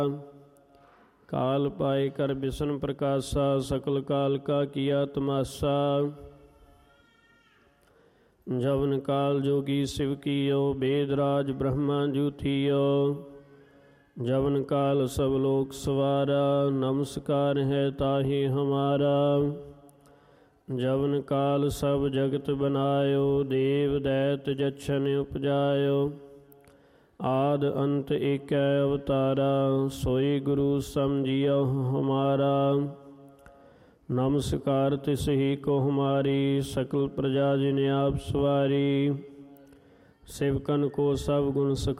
काल पाए कर बिसन प्रकाशा, सकल काल का किया तमाशा। जवन काल जोगी शिव कीयो, वेद राज ब्रह्मा जूथियो। जवन काल सब लोक सवारा, नमस्कार है ताहि हमारा। जवन काल सब जगत बनायो, देव दैत जछन उपजायो। आद अंत एक अवतारा, सोई गुरु समझियो हमारा। नमस्कार तिस ही को हमारी, सकल प्रजा जिन आप सवारी। सेवकन को सब गुण